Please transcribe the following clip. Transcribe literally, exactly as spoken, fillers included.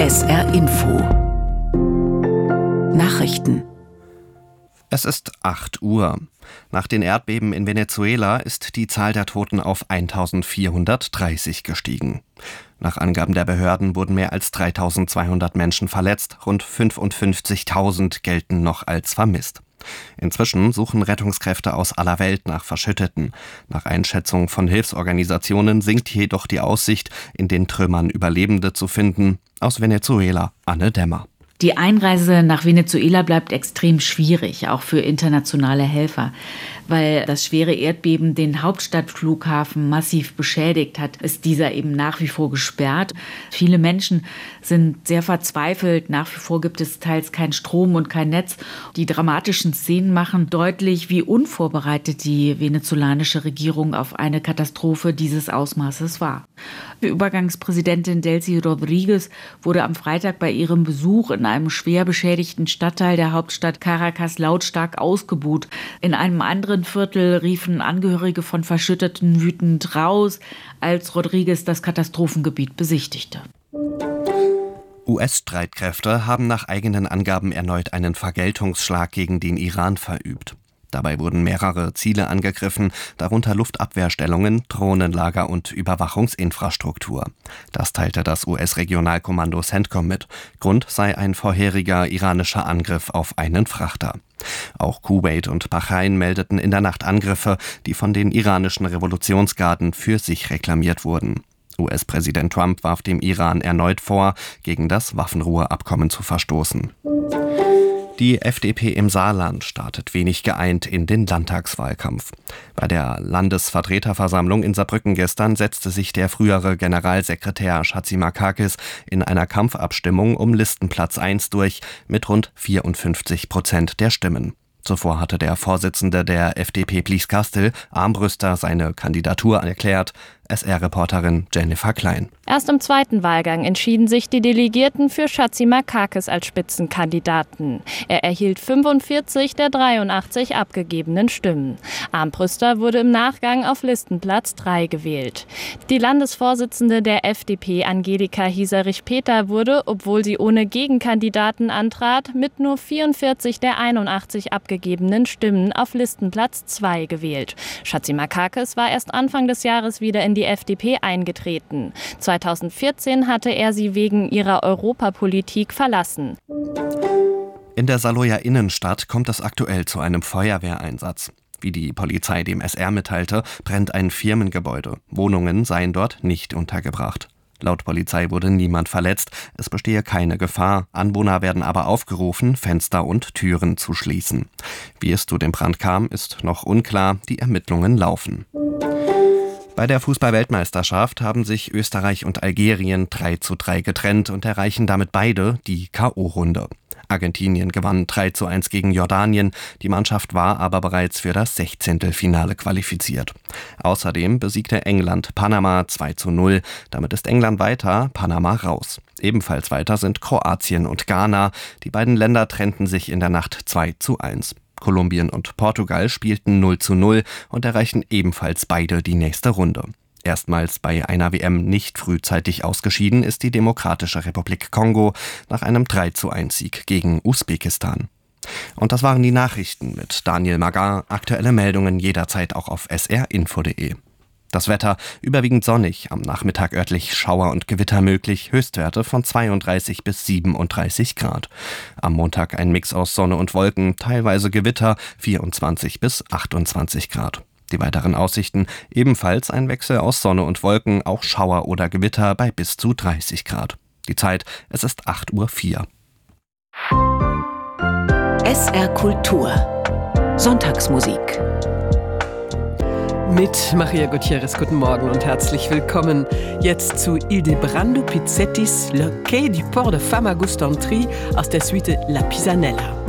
S R Info Nachrichten. Es ist acht Uhr. Nach den Erdbeben in Venezuela ist die Zahl der Toten auf eintausendvierhundertdreißig gestiegen. Nach Angaben der Behörden wurden mehr als dreitausendzweihundert Menschen verletzt, rund fünfundfünfzigtausend gelten noch als vermisst. Inzwischen suchen Rettungskräfte aus aller Welt nach Verschütteten. Nach Einschätzung von Hilfsorganisationen sinkt jedoch die Aussicht, in den Trümmern Überlebende zu finden. Aus Venezuela, Anne Dämmer. Die Einreise nach Venezuela bleibt extrem schwierig, auch für internationale Helfer. Weil das schwere Erdbeben den Hauptstadtflughafen massiv beschädigt hat, ist dieser eben nach wie vor gesperrt. Viele Menschen sind sehr verzweifelt. Nach wie vor gibt es teils keinen Strom und kein Netz. Die dramatischen Szenen machen deutlich, wie unvorbereitet die venezolanische Regierung auf eine Katastrophe dieses Ausmaßes war. Die Übergangspräsidentin Delcy Rodríguez wurde am Freitag bei ihrem Besuch in einem schwer beschädigten Stadtteil der Hauptstadt Caracas lautstark ausgebuht. In einem anderen Viertel riefen Angehörige von Verschütteten wütend raus, als Rodríguez das Katastrophengebiet besichtigte. U S-Streitkräfte haben nach eigenen Angaben erneut einen Vergeltungsschlag gegen den Iran verübt. Dabei wurden mehrere Ziele angegriffen, darunter Luftabwehrstellungen, Drohnenlager und Überwachungsinfrastruktur. Das teilte das U S-Regionalkommando CENTCOM mit. Grund sei ein vorheriger iranischer Angriff auf einen Frachter. Auch Kuwait und Bahrain meldeten in der Nacht Angriffe, die von den iranischen Revolutionsgarden für sich reklamiert wurden. U S-Präsident Trump warf dem Iran erneut vor, gegen das Waffenruheabkommen zu verstoßen. Die F D P im Saarland startet wenig geeint in den Landtagswahlkampf. Bei der Landesvertreterversammlung in Saarbrücken gestern setzte sich der frühere Generalsekretär Chatzimarkakis in einer Kampfabstimmung um Listenplatz eins durch mit rund vierundfünfzig Prozent der Stimmen. Zuvor hatte der Vorsitzende der F D P Blies Kastel, Armbrüster, seine Kandidatur erklärt. S R-Reporterin Jennifer Klein. Erst im zweiten Wahlgang entschieden sich die Delegierten für Chatzimarkakis als Spitzenkandidaten. Er erhielt fünfundvierzig der dreiundachtzig abgegebenen Stimmen. Armbrüster wurde im Nachgang auf Listenplatz drei gewählt. Die Landesvorsitzende der F D P, Angelika Hieserich-Peter, wurde, obwohl sie ohne Gegenkandidaten antrat, mit nur vierundvierzig der einundachtzig abgegebenen Stimmen auf Listenplatz zwei gewählt. Chatzimarkakis war erst Anfang des Jahres wieder in die F D P eingetreten. zweitausendvierzehn hatte er sie wegen ihrer Europapolitik verlassen. In der Saarlouer Innenstadt kommt es aktuell zu einem Feuerwehreinsatz. Wie die Polizei dem S R mitteilte, brennt ein Firmengebäude. Wohnungen seien dort nicht untergebracht. Laut Polizei wurde niemand verletzt, es bestehe keine Gefahr. Anwohner werden aber aufgerufen, Fenster und Türen zu schließen. Wie es zu dem Brand kam, ist noch unklar, die Ermittlungen laufen. Bei der Fußball-Weltmeisterschaft haben sich Österreich und Algerien drei zu drei getrennt und erreichen damit beide die K O-Runde. Argentinien gewann drei zu eins gegen Jordanien, die Mannschaft war aber bereits für das Sechzehntelfinale qualifiziert. Außerdem besiegte England Panama zwei zu null, damit ist England weiter, Panama raus. Ebenfalls weiter sind Kroatien und Ghana, die beiden Länder trennten sich in der Nacht zwei zu eins. Kolumbien und Portugal spielten null zu null und erreichen ebenfalls beide die nächste Runde. Erstmals bei einer W M nicht frühzeitig ausgeschieden ist die Demokratische Republik Kongo nach einem drei zu eins Sieg gegen Usbekistan. Und das waren die Nachrichten mit Daniel Magar. Aktuelle Meldungen jederzeit auch auf s r info punkt d e. Das Wetter überwiegend sonnig, am Nachmittag örtlich Schauer und Gewitter möglich, Höchstwerte von zweiunddreißig bis siebenunddreißig Grad. Am Montag ein Mix aus Sonne und Wolken, teilweise Gewitter, vierundzwanzig bis achtundzwanzig Grad. Die weiteren Aussichten ebenfalls ein Wechsel aus Sonne und Wolken, auch Schauer oder Gewitter bei bis zu dreißig Grad. Die Zeit, es ist acht Uhr vier. S R Kultur Sonntagsmusik mit Maria Gutierrez. Guten Morgen und herzlich willkommen. Jetzt zu Ildebrando Pizzettis Le Quai du Port de Famagusta aus der Suite La Pisanella.